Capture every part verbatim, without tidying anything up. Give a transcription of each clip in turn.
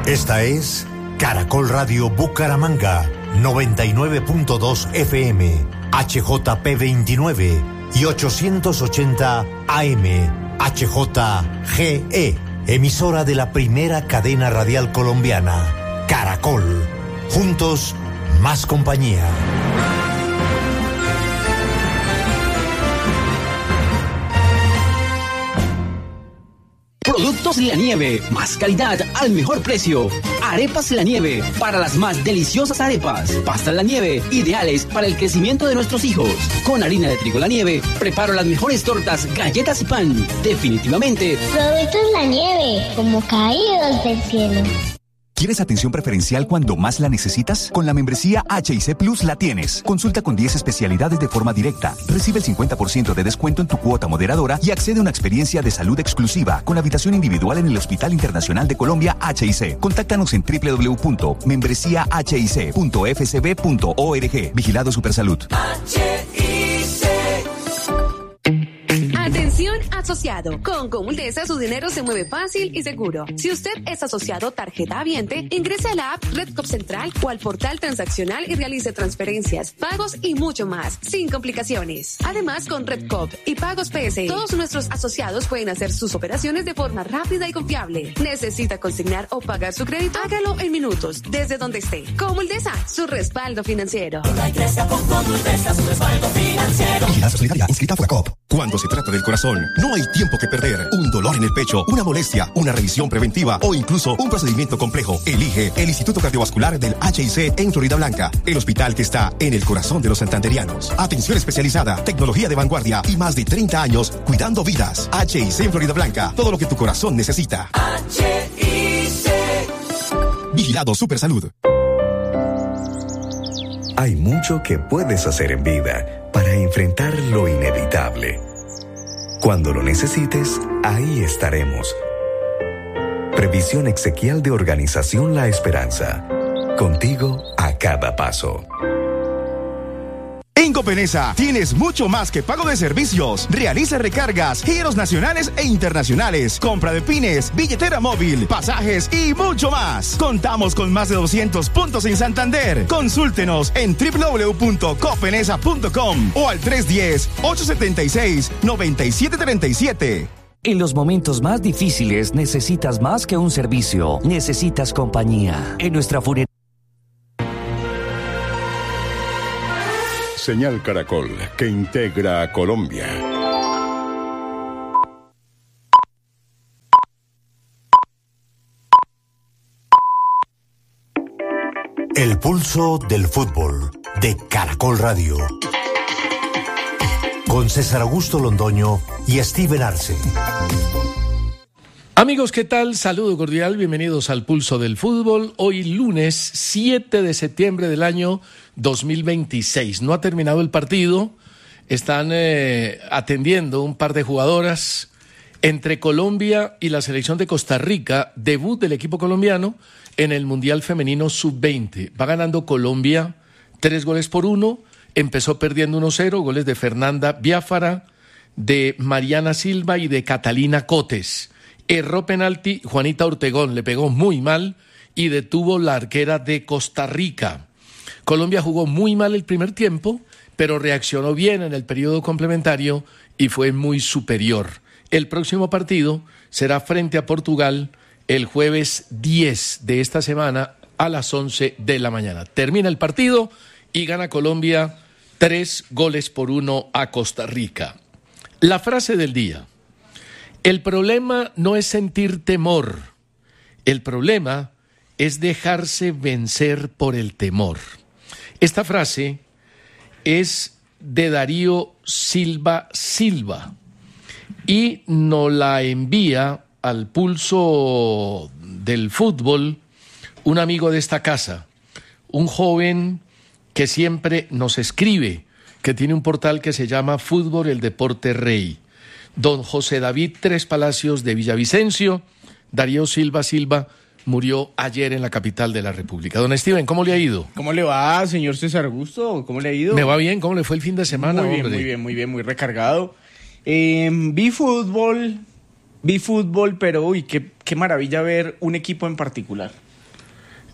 Esta es Caracol Radio Bucaramanga, noventa y nueve punto dos F M, H J P veintinueve y ochocientos ochenta A M, H J G E, emisora de la primera cadena radial colombiana, Caracol. Juntos, más compañía. Productos La Nieve, más calidad al mejor precio. Arepas La Nieve, para las más deliciosas arepas. Pastas La Nieve, ideales para el crecimiento de nuestros hijos. Con harina de trigo La Nieve, preparo las mejores tortas, galletas y pan. Definitivamente. Productos La Nieve, como caídos del cielo. ¿Quieres atención preferencial cuando más la necesitas? Con la membresía H I C Plus la tienes. Consulta con diez especialidades de forma directa. Recibe el cincuenta por ciento de descuento en tu cuota moderadora y accede a una experiencia de salud exclusiva con habitación individual en el Hospital Internacional de Colombia H I C. Contáctanos en doble u doble u doble u punto membresía h i c punto f c b punto org. Vigilado Supersalud. H I C. Atención asociado, con Comuldesa su dinero se mueve fácil y seguro. Si usted es asociado tarjeta habiente, ingrese a la app Redcop Central o al portal transaccional y realice transferencias, pagos y mucho más, sin complicaciones. Además, con Redcop y Pagos P S, todos nuestros asociados pueden hacer sus operaciones de forma rápida y confiable. ¿Necesita consignar o pagar su crédito? Hágalo en minutos, desde donde esté. Comuldesa, su respaldo financiero. Comuldesa, su respaldo financiero. Vigilancia Solidaria, inscrita Fuacop. Cuando se trata del corazón, no hay tiempo que perder. Un dolor en el pecho, una molestia, una revisión preventiva o incluso un procedimiento complejo. Elige el Instituto Cardiovascular del H I C en Florida Blanca, el hospital que está en el corazón de los santanderianos. Atención especializada, tecnología de vanguardia y más de treinta años cuidando vidas. H I C en Florida Blanca, todo lo que tu corazón necesita. H I C. Vigilado Supersalud. Hay mucho que puedes hacer en vida para enfrentar lo inevitable. Cuando lo necesites, ahí estaremos. Previsión exequial de Organización La Esperanza. Contigo a cada paso. En Copenesa tienes mucho más que pago de servicios. Realiza recargas, giros nacionales e internacionales, compra de pines, billetera móvil, pasajes y mucho más. Contamos con más de doscientos puntos en Santander. Consúltenos en doble u doble u doble u punto copenesa punto com o al tres uno cero, ocho siete seis, nueve siete tres siete. En los momentos más difíciles necesitas más que un servicio, necesitas compañía. En nuestra funeraria. Señal Caracol, que integra a Colombia. El pulso del fútbol de Caracol Radio. Con César Augusto Londoño y Steven Arce. Amigos, ¿qué tal? Saludo cordial, bienvenidos al Pulso del Fútbol. Hoy lunes siete de septiembre del año dos mil veintiséis. No ha terminado el partido, están eh, atendiendo un par de jugadoras entre Colombia y la selección de Costa Rica, debut del equipo colombiano en el Mundial Femenino sub veinte. Va ganando Colombia tres goles por uno, empezó perdiendo uno cero, goles de Fernanda Biafara, de Mariana Silva y de Catalina Cotes. Erró penalti Juanita Ortegón, le pegó muy mal y detuvo la arquera de Costa Rica. Colombia jugó muy mal el primer tiempo, pero reaccionó bien en el periodo complementario y fue muy superior. El próximo partido será frente a Portugal el jueves diez de esta semana a las once de la mañana. Termina el partido y gana Colombia tres goles por uno a Costa Rica. La frase del día. El problema no es sentir temor, el problema es dejarse vencer por el temor. Esta frase es de Darío Silva Silva y nos la envía al Pulso del Fútbol un amigo de esta casa, un joven que siempre nos escribe, que tiene un portal que se llama Fútbol el Deporte Rey. Don José David Tres Palacios de Villavicencio. Darío Silva Silva murió ayer en la capital de la República. Don Steven, ¿cómo le ha ido? ¿Cómo le va, señor César Augusto? ¿Cómo le ha ido? Me va bien, ¿cómo le fue el fin de semana, muy bien, hombre? Muy bien, muy bien, muy recargado. Eh, vi fútbol, vi fútbol, pero uy, qué, qué maravilla ver un equipo en particular.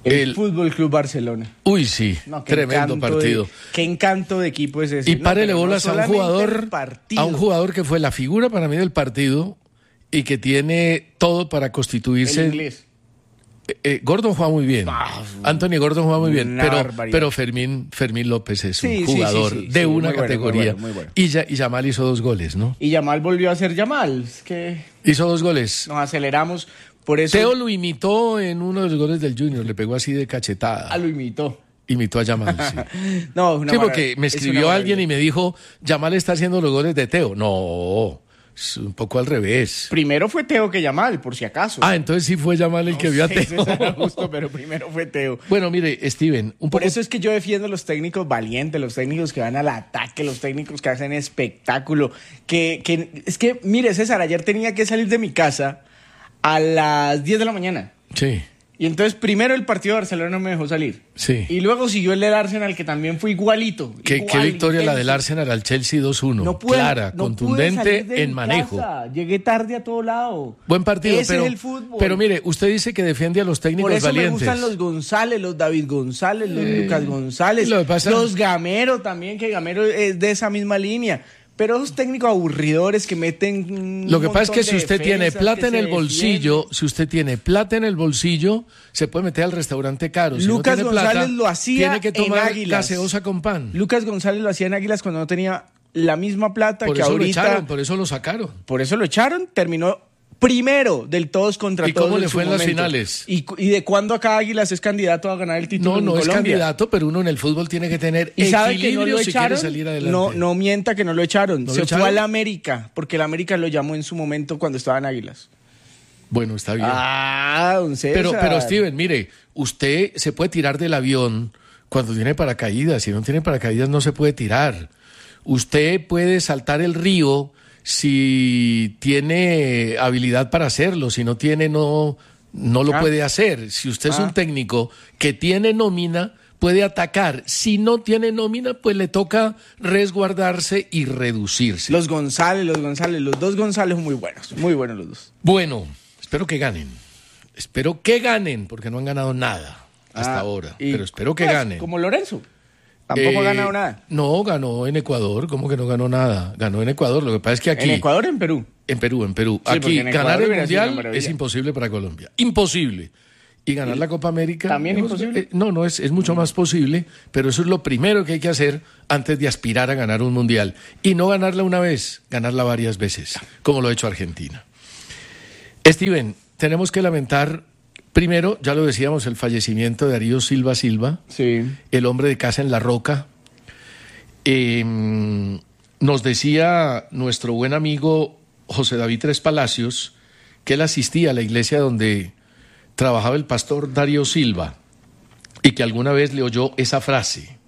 El, El Fútbol Club Barcelona. Uy, sí, No, qué tremendo encanto partido. de- qué encanto de equipo es ese. Y No, párele pero no bolas a un solamente el jugador, partido. a un jugador que fue la figura para mí del partido y que tiene todo para constituirse. El inglés. Eh, eh, Gordon juega muy bien. Anthony Gordon juega muy bien, una pero, barbaridad. pero Fermín, Fermín López es Sí, un sí, jugador sí, sí, de sí, una muy bueno, categoría. muy bueno, muy bueno. Y, ya, y Yamal hizo dos goles, ¿no? Y Yamal volvió a ser Yamal. Es que Hizo dos goles. nos aceleramos. Por eso Teo lo imitó en uno de los goles del Junior, le pegó así de cachetada. ah, lo imitó. Imitó a Yamal, sí. No, es una Sí, porque maravilla, me es una escribió alguien maravilla. y me dijo, Yamal está haciendo los goles de Teo. No, es un poco al revés. Primero fue Teo que Yamal, por si acaso. Ah, entonces sí fue Yamal el que vio a Sí, Teo. César Augusto, pero primero fue Teo. Bueno, mire, Steven, un Por poco... eso es que yo defiendo a los técnicos valientes, los técnicos que van al ataque, los técnicos que hacen espectáculo. Que, que es que, mire, César, ayer tenía que salir de mi casa a las diez de la mañana. Sí, Y entonces primero el partido de Barcelona no me dejó salir. sí. Y luego siguió el del Arsenal, que también fue igualito. ¿Qué, igual, qué victoria la intenso. del Arsenal al Chelsea dos uno. No pude- Clara, no pude contundente salir de en mi manejo. casa. Llegué tarde a todo lado. Buen partido, Ese pero, es el fútbol. pero mire, usted dice que defiende a los técnicos Por eso valientes. me gustan los González, los David González, los Eh, Lucas González, lo que pasa- los Gamero también, que Gamero es de esa misma línea. Pero esos técnicos aburridores que meten. un Lo que pasa es que montón si de usted tiene defensas, plata que en se el bolsillo, defienden. si usted tiene plata en el bolsillo, se puede meter al restaurante caro. Si Lucas no tiene González plata, lo hacía tiene que en tomar Águilas. gaseosa con pan. Lucas González lo hacía en Águilas cuando no tenía la misma plata Por que eso lo ahorita. echaron, por eso lo sacaron. Por eso lo echaron, terminó primero del todos contra ¿Y todos. cómo le en su fue en las momento. finales? ¿Y, cu- y de cuándo acá Águilas es candidato a ganar el título No, en no es Colombia? candidato, pero uno en el fútbol tiene que tener ¿Y sabe que equilibrio no lo si quiere echaron? salir adelante. No, no mienta que no lo echaron. ¿No lo Se echaron? fue al América, porque el América lo llamó en su momento cuando estaba en Águilas. Bueno, está bien. Ah, don César. Pero, pero Steven, mire, usted se puede tirar del avión cuando tiene paracaídas. Si no tiene paracaídas, no se puede tirar. Usted puede saltar el río si tiene habilidad para hacerlo. Si no tiene, no, no lo Ah. puede hacer. Si usted es Ah. un técnico que tiene nómina, puede atacar. Si no tiene nómina, pues le toca resguardarse y reducirse. Los González, los González, los dos González muy buenos, muy buenos los dos. Bueno, espero que ganen. Espero que ganen, porque no han ganado nada hasta Ah, ahora. y, Pero espero que pues, ganen. Como Lorenzo. Tampoco Eh, ha ganado nada. No, ganó en Ecuador. ¿Cómo que no ganó nada? Ganó en Ecuador. Lo que pasa es que aquí... ¿En Ecuador o en Perú? En Perú, en Perú. Sí, porque Aquí en Ecuador ganar el hubiera sido una Mundial maravilla. es imposible para Colombia. Imposible. Y ganar la Copa América... ¿También no, imposible? eh, No, no, es, es mucho más posible, pero eso es lo primero que hay que hacer antes de aspirar a ganar un Mundial. Y no ganarla una vez, ganarla varias veces, como lo ha hecho Argentina. Steven, tenemos que lamentar, primero, ya lo decíamos, el fallecimiento de Darío Silva Silva, Sí. el hombre de casa en La Roca. Eh, nos decía nuestro buen amigo José David Tres Palacios que él asistía a la iglesia donde trabajaba el pastor Darío Silva y que alguna vez le oyó esa frase.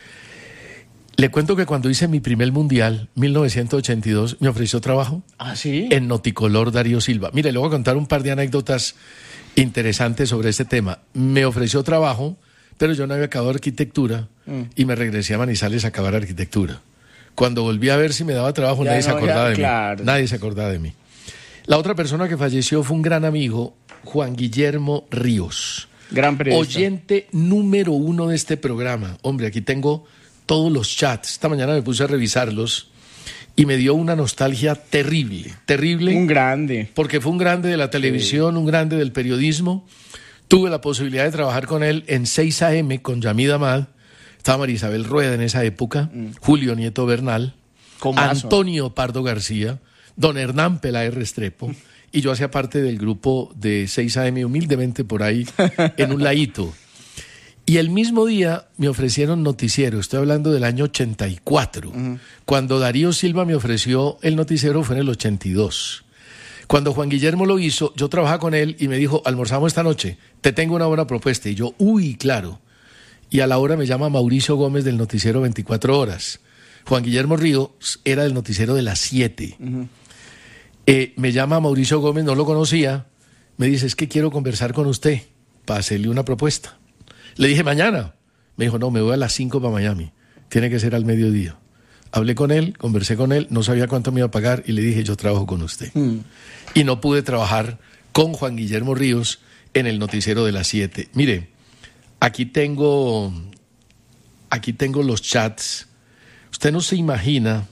Le cuento que cuando hice mi primer mundial, mil novecientos ochenta y dos, me ofreció trabajo ¿Ah, sí? en Noticolor Darío Silva. Mire, le voy a contar un par de anécdotas interesantes sobre este tema. Me ofreció trabajo, pero yo no había acabado arquitectura Mm. y me regresé a Manizales a acabar arquitectura. Cuando volví a ver si me daba trabajo, Ya nadie se no, acordaba ya, de claro. mí. Nadie se acordaba de mí. La otra persona que falleció fue un gran amigo, Juan Guillermo Ríos. Gran periodista. Oyente número uno de este programa. Hombre, aquí tengo todos los chats. Esta mañana me puse a revisarlos y me dio una nostalgia terrible, terrible. Un grande. Porque fue un grande de la televisión, un grande del periodismo. Tuve la posibilidad de trabajar con él en seis A M con Yamid Amad. Estaba María Isabel Rueda en esa época, Julio Nieto Bernal, Comazo. Antonio Pardo García, don Hernán Peláez Restrepo, y yo hacía parte del grupo de seis A M humildemente por ahí, en un ladito. Y el mismo día me ofrecieron noticiero, estoy hablando del año ochenta y cuatro. Uh-huh. Cuando Darío Silva me ofreció el noticiero fue en el ochenta y dos. Cuando Juan Guillermo lo hizo, yo trabajaba con él y me dijo, almorzamos esta noche, te tengo una buena propuesta. Y yo, uy, claro. Y a la hora me llama Mauricio Gómez del noticiero veinticuatro horas. Juan Guillermo Ríos era del noticiero de las siete. Uh-huh. Eh, me llama Mauricio Gómez, no lo conocía, me dice, es que quiero conversar con usted para hacerle una propuesta. Le dije, mañana. Me dijo, no, me voy a las cinco para Miami. Tiene que ser al mediodía. Hablé con él, conversé con él, no sabía cuánto me iba a pagar y le dije, yo trabajo con usted. Mm. Y no pude trabajar con Juan Guillermo Ríos en el noticiero de las siete. Mire, Aquí tengo, aquí tengo los chats. Usted no se imagina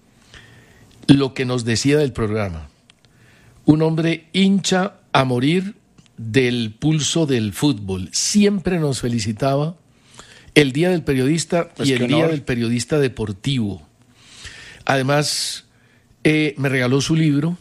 lo que nos decía del programa. Un hombre hincha a morir del pulso del fútbol. Siempre nos felicitaba el Día del Periodista pues y el Día del Periodista Deportivo. Además, eh, me regaló su libro,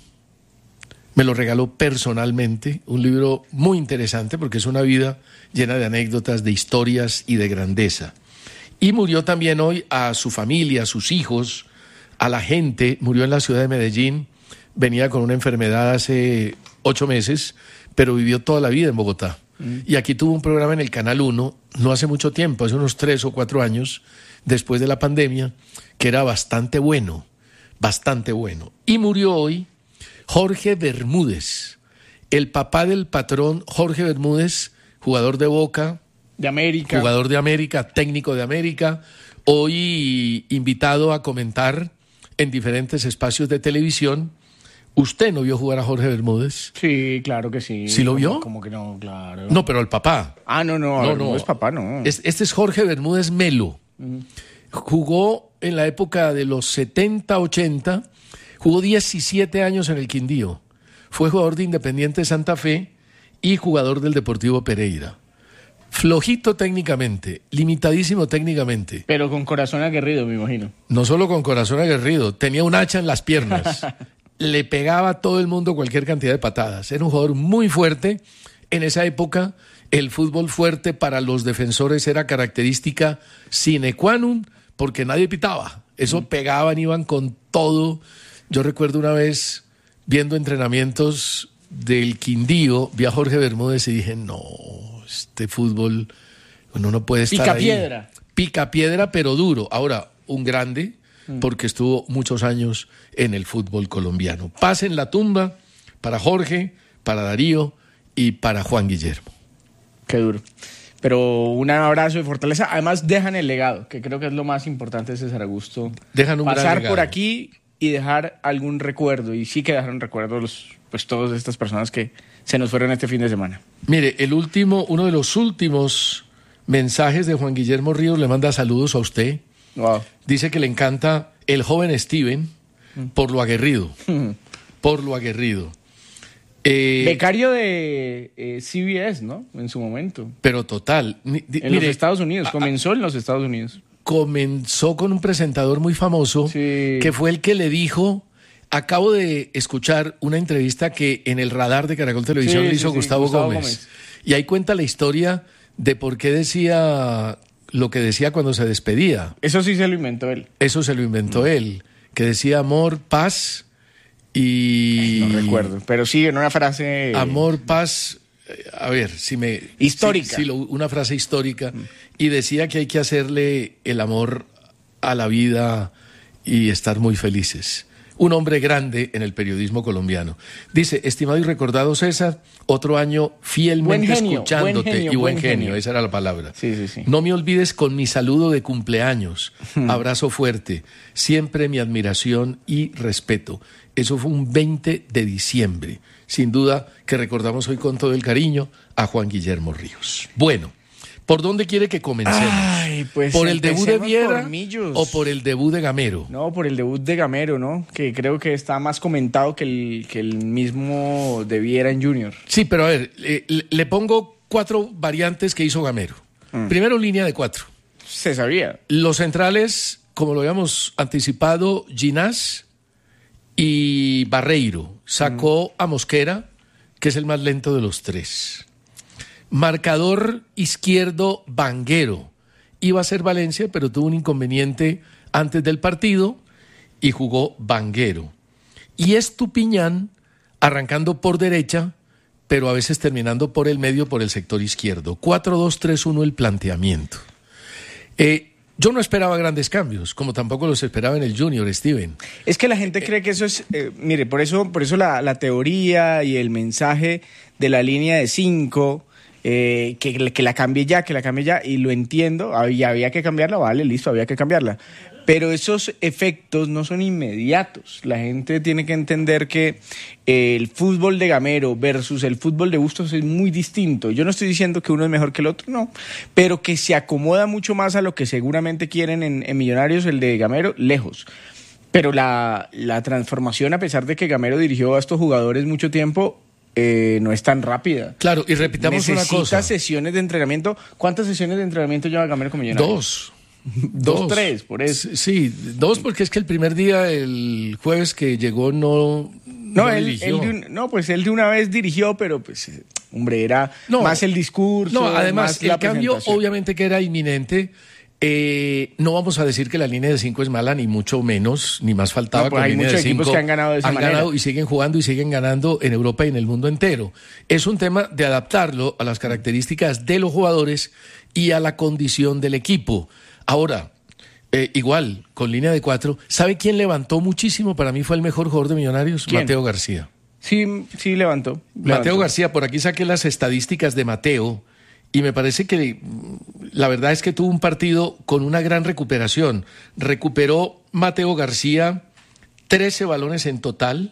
me lo regaló personalmente, un libro muy interesante porque es una vida llena de anécdotas, de historias y de grandeza. Y murió también hoy a su familia, a sus hijos, a la gente. Murió en la ciudad de Medellín, venía con una enfermedad hace ocho meses, pero vivió toda la vida en Bogotá. Mm. Y aquí tuvo un programa en el Canal uno, no hace mucho tiempo, hace unos tres o cuatro años, después de la pandemia, que era bastante bueno, bastante bueno. Y murió hoy Jorge Bermúdez, el papá del patrón Jorge Bermúdez, jugador de Boca, de América, jugador de América, técnico de América, hoy invitado a comentar en diferentes espacios de televisión. ¿Usted no vio jugar a Jorge Bermúdez? Sí, claro que sí. ¿Sí lo vio? Como que no, claro. No, pero el papá. Ah, no, no, no, no es papá, no. Es, este es Jorge Bermúdez Melo. Uh-huh. Jugó en la época de los setenta, ochenta, jugó diecisiete años en el Quindío. Fue jugador de Independiente Santa Fe y jugador del Deportivo Pereira. Flojito técnicamente, limitadísimo técnicamente. Pero con corazón aguerrido, me imagino. No solo con corazón aguerrido, tenía un hacha en las piernas. Le pegaba a todo el mundo cualquier cantidad de patadas. Era un jugador muy fuerte. En esa época, el fútbol fuerte para los defensores era característica sine qua non, porque nadie pitaba. Eso mm. pegaban, iban con todo. Yo recuerdo una vez, viendo entrenamientos del Quindío, vi a Jorge Bermúdez y dije, no, este fútbol, uno no puede estar Pica ahí. piedra. Pica piedra, pero duro. Ahora, un grande, porque estuvo muchos años en el fútbol colombiano. Paz en la tumba para Jorge, para Darío y para Juan Guillermo. Qué duro. Pero un abrazo de fortaleza. Además, dejan el legado, que creo que es lo más importante, César Augusto. Dejan un gran Pasar legado por aquí y dejar algún recuerdo. Y sí que dejaron recuerdos, pues, todas estas personas que se nos fueron este fin de semana. Mire, el último, uno de los últimos mensajes de Juan Guillermo Ríos le manda saludos a usted. Wow. Dice que le encanta el joven Steven mm. por lo aguerrido. Mm. Por lo aguerrido. Eh, Becario de eh, C B S, ¿no? En su momento. Pero total. Ni, di, en mire, los Estados Unidos. Comenzó a, en los Estados Unidos. Comenzó con un presentador muy famoso sí. que fue el que le dijo... Acabo de escuchar una entrevista que en el radar de Caracol Televisión sí, le hizo sí, Gustavo, sí, Gustavo Gómez. Gómez. Y ahí cuenta la historia de por qué decía lo que decía cuando se despedía. Eso sí se lo inventó él. Eso se lo inventó mm. él. Que decía amor, paz y... No recuerdo, pero sí, en una frase... Amor, paz... A ver, si me... Histórica. Si, si lo, una frase histórica. Mm. Y decía que hay que hacerle el amor a la vida y estar muy felices. Un hombre grande en el periodismo colombiano. Dice, estimado y recordado César, otro año fielmente buen genio, escuchándote buen genio, y buen, buen genio. genio, esa era la palabra. Sí, sí, sí. No me olvides con mi saludo de cumpleaños, abrazo fuerte, siempre mi admiración y respeto. Eso fue un veinte de diciembre. Sin duda que recordamos hoy con todo el cariño a Juan Guillermo Ríos. Bueno. ¿Por dónde quiere que comencemos? Ay, pues ¿Por el debut de Viera por o por el debut de Gamero? No, por el debut de Gamero, ¿no? Que creo que está más comentado que el, que el mismo de Viera en Junior. Sí, pero a ver, le, le pongo cuatro variantes que hizo Gamero. Mm. Primero, línea de cuatro. Se sabía. Los centrales, como lo habíamos anticipado, Ginás y Barreiro. Sacó mm. a Mosquera, que es el más lento de los tres. Marcador izquierdo, Vanguero. Iba a ser Valencia, pero tuvo un inconveniente antes del partido y jugó Vanguero. Y Estupiñán arrancando por derecha, pero a veces terminando por el medio, por el sector izquierdo. cuatro dos tres uno el planteamiento. Eh, yo no esperaba grandes cambios, como tampoco los esperaba en el Junior, Steven. Es que la gente cree que eso es... Eh, mire, por eso, por eso la, la teoría y el mensaje de la línea de cinco... Eh, que, que la cambie ya, que la cambie ya, y lo entiendo, había, había que cambiarla, vale, listo, había que cambiarla. pero esos efectos no son inmediatos. La gente tiene que entender que el fútbol de Gamero versus el fútbol de Bustos es muy distinto. Yo no estoy diciendo que uno es mejor que el otro, no, pero que se acomoda mucho más a lo que seguramente quieren en, en Millonarios, el de Gamero, lejos. Pero la, la transformación, a pesar de que Gamero dirigió a estos jugadores mucho tiempo, eh, no es tan rápida. Claro, y repitamos una cosa. Necesita sesiones de entrenamiento. ¿Cuántas sesiones de entrenamiento lleva Gamero con Millonarios? Dos. Dos, Dos, tres, por eso. Sí, dos, porque es que el primer día, el jueves que llegó, no, no, no él, dirigió. Él de un, no, pues él de una vez dirigió, pero pues, hombre, era no, más el discurso. No, además, más el la cambio, obviamente que era inminente. Eh, no vamos a decir que la línea de cinco es mala, ni mucho menos, ni más faltaba. No, pues con hay línea muchos de cinco, equipos que han ganado de esa han manera. ganado y siguen jugando y siguen ganando en Europa y en el mundo entero. Es un tema de adaptarlo a las características de los jugadores y a la condición del equipo. Ahora, Eh, igual, con línea de cuatro. ¿Sabe quién levantó muchísimo? Para mí fue el mejor jugador de Millonarios, ¿Quién? Mateo García. Sí, sí levantó. Mateo levantó. García, por aquí saqué las estadísticas de Mateo y me parece que la verdad es que tuvo un partido con una gran recuperación. Recuperó Mateo García trece balones en total,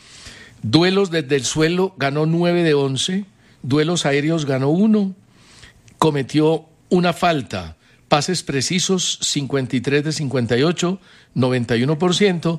duelos desde el suelo ganó nueve de once, duelos aéreos ganó uno, cometió una falta. Pases precisos, cincuenta y tres de cincuenta y ocho, noventa y uno por ciento.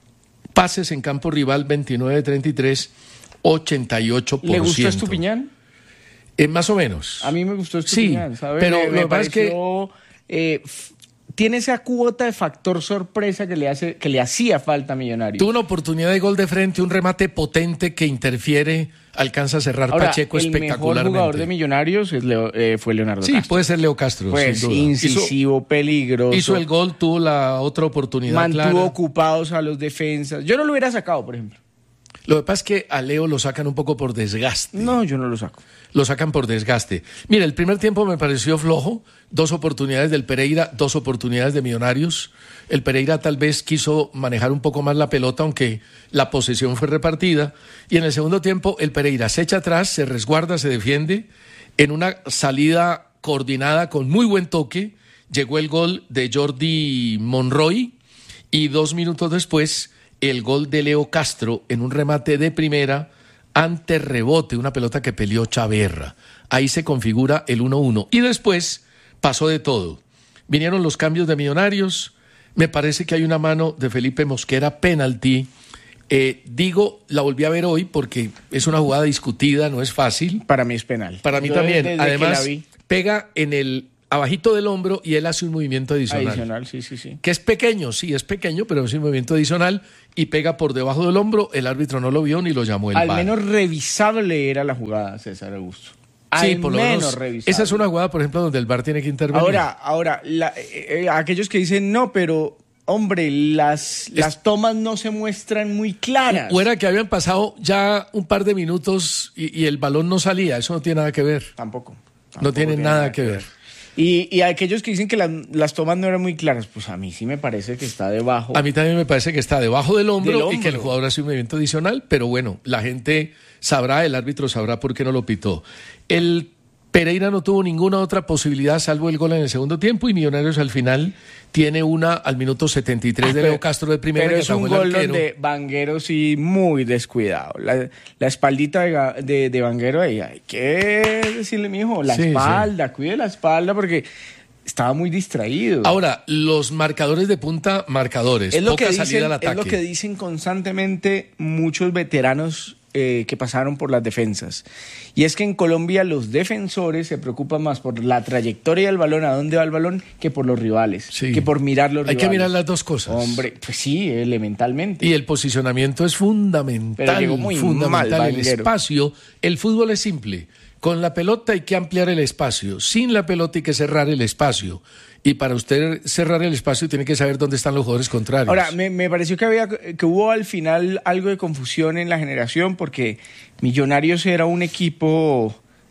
Pases en campo rival, veintinueve de treinta y tres, ochenta y ocho por ciento. ¿Le gustó Estupiñán? Eh, más o menos. A mí me gustó Estupiñán, sí, ¿sabes? Pero me, lo me que pasa es que pareció, eh, f- tiene esa cuota de factor sorpresa que le hace que le hacía falta a Millonarios. tuvo una oportunidad de gol de frente, un remate potente que interfiere, alcanza a cerrar Ahora, Pacheco el espectacularmente. mejor jugador de Millonarios es Leo, eh, fue Leonardo Sí, Castro. puede ser Leo Castro, Pues sin duda. incisivo, hizo, peligroso. Hizo el gol, tuvo la otra oportunidad. Mantuvo clara. ocupados a los defensas. Yo no lo hubiera sacado, por ejemplo. Lo que pasa es que a Leo lo sacan un poco por desgaste. No, yo no lo saco. Lo sacan por desgaste. Mira, el primer tiempo me pareció flojo. Dos oportunidades del Pereira, dos oportunidades de Millonarios. El Pereira tal vez quiso manejar un poco más la pelota, aunque la posesión fue repartida. Y en el segundo tiempo, el Pereira se echa atrás, se resguarda, se defiende. En una salida coordinada con muy buen toque, llegó el gol de Jordi Monroy. Y dos minutos después, el gol de Leo Castro en un remate de primera ante rebote, una pelota que peleó Chaverra. Ahí se configura el uno uno. Y después pasó de todo. Vinieron los cambios de Millonarios. Me parece que hay una mano de Felipe Mosquera, penalti. Eh, digo, la volví a ver hoy porque es una jugada discutida, no es fácil. Para mí es penal. Para mí Yo también. desde Además, que la vi. pega en el abajito del hombro y él hace un movimiento adicional. Adicional, sí, sí, sí. Que es pequeño, sí, es pequeño, pero es un movimiento adicional y pega por debajo del hombro. El árbitro no lo vio ni lo llamó el Al V A R. menos revisable era la jugada, César Augusto. Sí, Al por lo menos menos. revisable. Esa es una jugada, por ejemplo, donde el V A R tiene que intervenir. Ahora, ahora, la- eh, eh, aquellos que dicen no, pero hombre, las, las tomas no se muestran muy claras. O era que habían pasado ya un par de minutos y, y el balón no salía. Eso no tiene nada que ver. Tampoco. No tampoco tiene tiene nada nada que que ver. Y, y aquellos que dicen que las, las tomas no eran muy claras, pues a mí sí me parece que está debajo. A mí también me parece que está debajo del hombro, Del hombro. y que el jugador hace un movimiento adicional, pero bueno, la gente sabrá, el árbitro sabrá por qué no lo pitó. El Pereira no tuvo ninguna otra posibilidad salvo el gol en el segundo tiempo y Millonarios al final tiene una al minuto setenta y tres de Pero- Leo Castro de primera. Pero que es un atajó el gol arquero. donde Vanguero sí muy descuidado. La, la espaldita de, Ga- de, de Vanguero ahí, hay que decirle, mijo, la Sí, espalda, cuide la espalda porque estaba muy distraído. Ahora, los marcadores de punta, marcadores, es lo, poca que salida dicen, al ataque. es lo que dicen constantemente muchos veteranos eh, que pasaron por las defensas. Y es que en Colombia los defensores se preocupan más por la trayectoria del balón, a dónde va el balón, que por los rivales, Sí. que por mirar los Hay rivales. que mirar las dos cosas. Hombre, pues sí, elementalmente. Y el posicionamiento es fundamental. Pero llegó muy fundamental. mal, el Vanguero. espacio, el fútbol es simple. Con la pelota hay que ampliar el espacio. Sin la pelota hay que cerrar el espacio. Y para usted cerrar el espacio tiene que saber dónde están los jugadores contrarios. Ahora, me, me pareció que había que hubo al final algo de confusión en la generación porque Millonarios era un equipo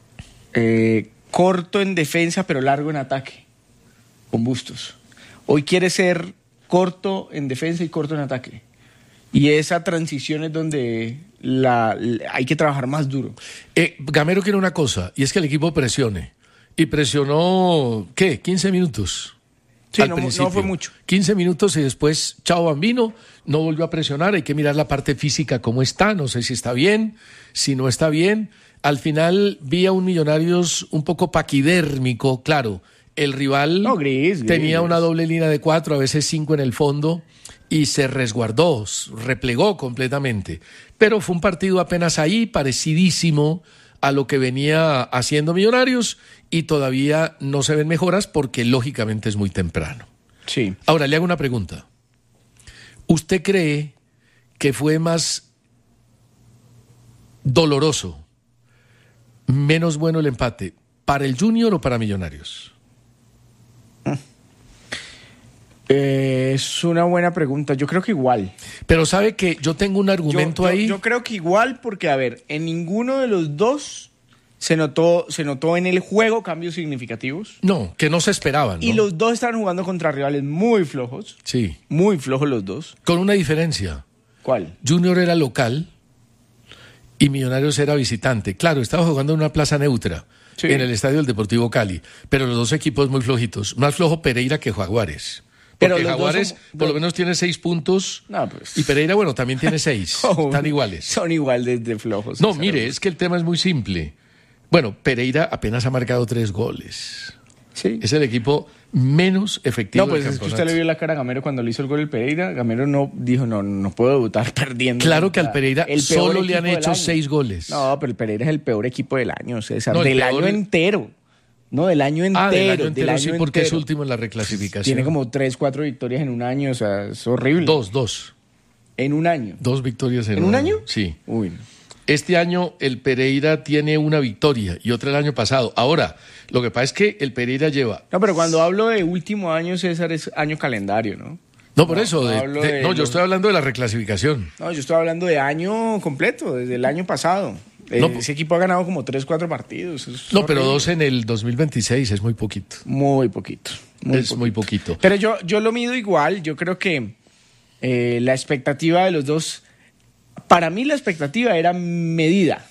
eh, corto en defensa pero largo en ataque, con Bustos. Hoy quiere ser corto en defensa y corto en ataque. Y esa transición es donde la, la- hay que trabajar más duro. Eh, Gamero quiere una cosa, y es que el equipo presione. Y presionó, ¿qué? quince minutos. Sí, al no, principio. no fue mucho. quince minutos y después, chao Bambino, no volvió a presionar, hay que mirar la parte física cómo está, no sé si está bien, si no está bien. Al final vi a un Millonarios un poco paquidérmico, claro, el rival no, gris, gris, tenía gris. una doble línea de cuatro, a veces cinco en el fondo, y se resguardó, replegó completamente. Pero fue un partido apenas ahí, parecidísimo a lo que venía haciendo Millonarios, y todavía no se ven mejoras porque lógicamente es muy temprano. Sí. Ahora le hago una pregunta. ¿Usted cree que fue más doloroso, menos bueno el empate, para el Junior o para Millonarios? Eh, es una buena pregunta. Yo creo que igual. Pero sabe que yo tengo un argumento yo, yo, ahí. Yo creo que igual porque, a ver, en ninguno de los dos se notó, se notó en el juego cambios significativos. No, que no se esperaban, ¿no? Y los dos estaban jugando contra rivales muy flojos. Sí. Muy flojos los dos. Con una diferencia. ¿Cuál? Junior era local y Millonarios era visitante. Claro, estaba jugando en una plaza neutra, sí, en el estadio del Deportivo Cali, pero los dos equipos muy flojitos. Más flojo Pereira que Jaguares. Porque pero Jaguares son, por lo menos tiene seis puntos, no, pues, y Pereira, bueno, también tiene seis. no, Están iguales. Son igual de, de flojos. No, mire, es que el tema es muy simple. Bueno, Pereira apenas ha marcado tres goles. Sí. Es el equipo menos efectivo No, pues del es que campeonato. usted le vio la cara a Gamero cuando le hizo el gol el Pereira. Gamero no dijo, no, no puedo debutar perdiendo. Claro que al Pereira el solo le han equipo hecho seis goles. No, pero el Pereira es el peor equipo del año, César. No, del peor... año entero. No, del año entero. Ah, del año entero, del sí, año porque entero. es último en la reclasificación. Tiene como tres, cuatro victorias en un año, o sea, es horrible. Dos, dos. En un año. Dos victorias en, ¿En un año? Sí. Uy. Este año el Pereira tiene una victoria y otra el año pasado. Ahora, lo que pasa es que el Pereira lleva... No, pero cuando hablo de último año, César, es año calendario, ¿no? No, por no, eso. No, de, hablo de, de no yo los... estoy hablando de la reclasificación. No, yo estoy hablando de año completo, desde el año pasado. No, Ese equipo ha ganado como tres, cuatro partidos. Es no, horrible. pero dos en el dos mil veintiséis es muy poquito. Muy poquito. Muy es poquito. muy poquito. Pero yo, yo lo mido igual. Yo creo que eh, la expectativa de los dos... Para mí la expectativa era medida.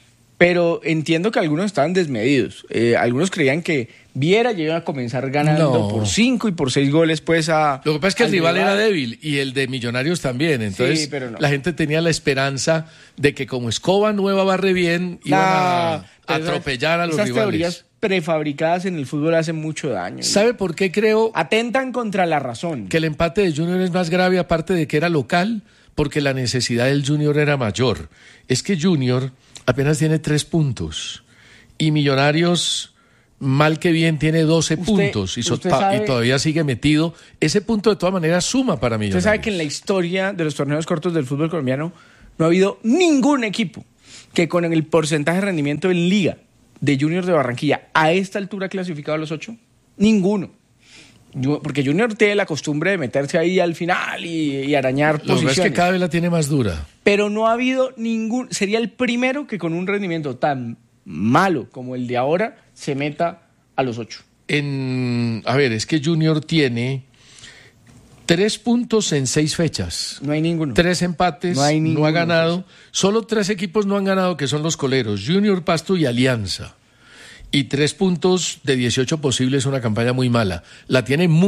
Pero entiendo que algunos estaban desmedidos. Eh, algunos creían que Viera llegaba a comenzar ganando No. por cinco y por seis goles, pues a... Lo que pasa es que el rival, rival era débil y el de Millonarios también. Entonces, Sí, pero no. la gente tenía la esperanza de que como Escoba Nueva barre bien, iban a Nah, pero atropellar a los esas rivales. teorías prefabricadas en el fútbol hacen mucho daño. ¿Sabe por qué creo Atentan contra la razón. que el empate de Junior es más grave, aparte de que era local? Porque la necesidad del Junior era mayor. Es que Junior apenas tiene tres puntos y Millonarios, mal que bien, tiene doce Usted- puntos y, so- usted pa- sabe- y todavía sigue metido. Ese punto de todas maneras suma para Usted Millonarios. sabe que en la historia de los torneos cortos del fútbol colombiano no ha habido ningún equipo que con el porcentaje de rendimiento en liga de Junior de Barranquilla a esta altura ha clasificado a los ocho. Ninguno. Yo- Porque Junior tiene la costumbre de meterse ahí al final y, y arañar Lo que pasa posiciones. es que cada vez la tiene más dura. Pero no ha habido ningún... Sería el primero que con un rendimiento tan malo como el de ahora se meta a los ocho. En, a ver, es que Junior tiene tres puntos en seis fechas. No hay ninguno. Tres empates, No hay no, ninguno, ha ganado. Solo tres equipos no han ganado, que son los coleros, Junior, Pasto y Alianza. Y tres puntos de dieciocho posibles, una campaña muy mala. La tiene muy